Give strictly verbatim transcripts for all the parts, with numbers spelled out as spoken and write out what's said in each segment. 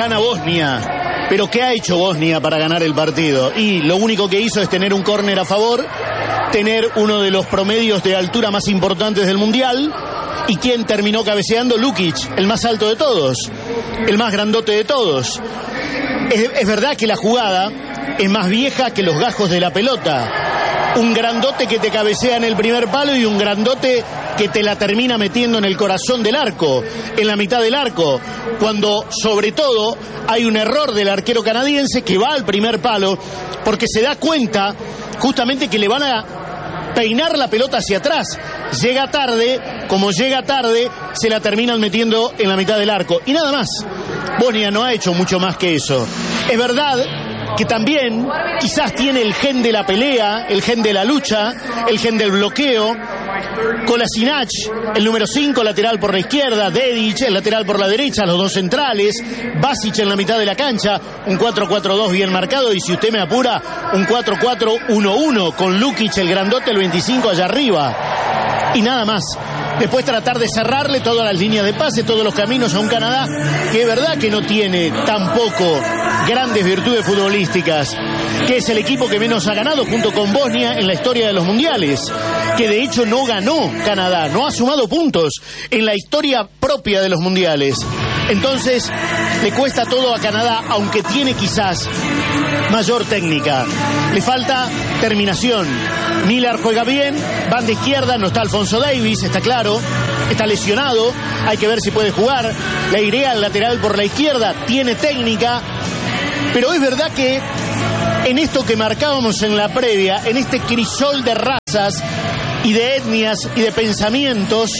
gana Bosnia. Pero ¿qué ha hecho Bosnia para ganar el partido? Y lo único que hizo es tener un córner a favor, tener uno de los promedios de altura más importantes del Mundial. ¿Y quién terminó cabeceando? Lukic, el más alto de todos, el más grandote de todos. Es, es verdad que la jugada es más vieja que los gajos de la pelota. Un grandote que te cabecea en el primer palo y un grandote que te la termina metiendo en el corazón del arco, en la mitad del arco, cuando sobre todo hay un error del arquero canadiense que va al primer palo porque se da cuenta justamente que le van a peinar la pelota hacia atrás. Llega tarde, como llega tarde, se la terminan metiendo en la mitad del arco. Y nada más. Bosnia no ha hecho mucho más que eso. Es verdad que también quizás tiene el gen de la pelea, el gen de la lucha, el gen del bloqueo. Kolasinac, el número cinco, lateral por la izquierda, Dedic, el lateral por la derecha, los dos centrales, Basic en la mitad de la cancha, un cuatro cuatro dos bien marcado, y si usted me apura, un cuatro cuatro uno uno, con Lukic, el grandote, el veinticinco allá arriba. Y nada más. Después tratar de cerrarle todas las líneas de pase, todos los caminos a un Canadá que es verdad que no tiene tampoco grandes virtudes futbolísticas, que es el equipo que menos ha ganado junto con Bosnia en la historia de los mundiales, que de hecho no ganó Canadá, no ha sumado puntos en la historia propia de los mundiales. Entonces le cuesta todo a Canadá, aunque tiene quizás mayor técnica. Le falta terminación. Miller juega bien, banda izquierda, no está Alfonso Davies, está claro, está lesionado, hay que ver si puede jugar. La iría al lateral por la izquierda, tiene técnica, pero es verdad que en esto que marcábamos en la previa, en este crisol de razas y de etnias y de pensamientos,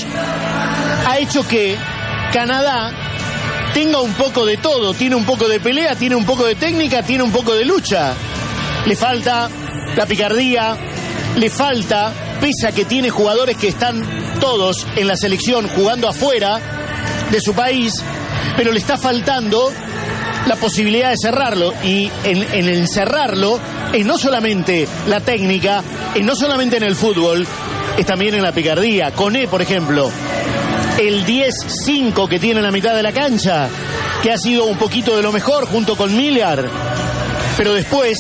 ha hecho que Canadá tenga un poco de todo, tiene un poco de pelea, tiene un poco de técnica, tiene un poco de lucha. Le falta la picardía, le falta, pese a que tiene jugadores que están todos en la selección jugando afuera de su país, pero le está faltando la posibilidad de cerrarlo, y en, en el cerrarlo es no solamente la técnica, es no solamente en el fútbol, es también en la picardía. Koné, por ejemplo, el diez cinco que tiene en la mitad de la cancha, que ha sido un poquito de lo mejor junto con Miller, pero después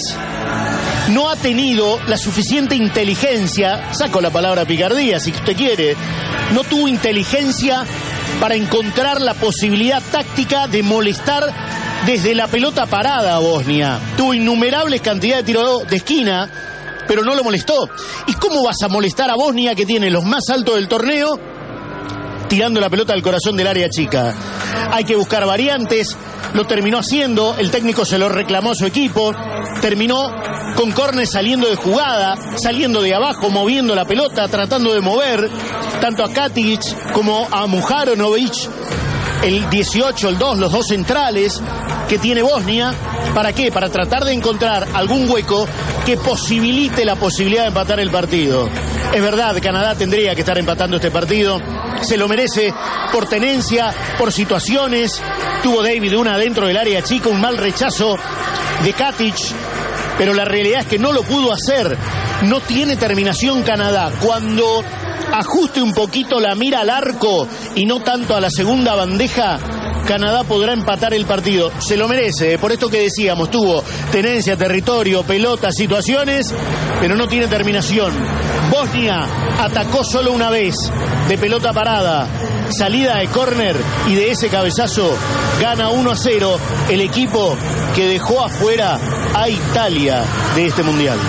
no ha tenido la suficiente inteligencia, saco la palabra picardía si usted quiere, no tuvo inteligencia para encontrar la posibilidad táctica de molestar desde la pelota parada a Bosnia. Tuvo innumerables cantidades de tiros de esquina, pero no lo molestó. ¿Y cómo vas a molestar a Bosnia, que tiene los más altos del torneo, tirando la pelota al corazón del área chica? Hay que buscar variantes, lo terminó haciendo, el técnico se lo reclamó a su equipo, terminó con córner saliendo de jugada, saliendo de abajo, moviendo la pelota, tratando de mover tanto a Katic como a Muharonovic, el dieciocho, el dos, los dos centrales que tiene Bosnia. ¿Para qué? Para tratar de encontrar algún hueco que posibilite la posibilidad de empatar el partido. Es verdad, Canadá tendría que estar empatando este partido, se lo merece por tenencia, por situaciones. Tuvo David una dentro del área chica, un mal rechazo de Katic, pero la realidad es que no lo pudo hacer. No tiene terminación Canadá. Cuando ajuste un poquito la mira al arco y no tanto a la segunda bandeja, Canadá podrá empatar el partido. Se lo merece, por esto que decíamos, tuvo tenencia, territorio, pelota, situaciones, pero no tiene terminación. Bosnia atacó solo una vez, de pelota parada, salida de córner, y de ese cabezazo gana uno a cero el equipo que dejó afuera a Italia de este mundial.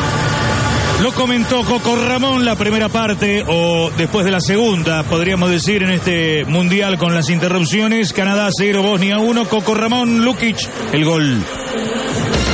Lo comentó Coco Ramón la primera parte, o después de la segunda, podríamos decir, en este mundial con las interrupciones. Canadá cero, Bosnia uno. Coco Ramón, Lukic, el gol.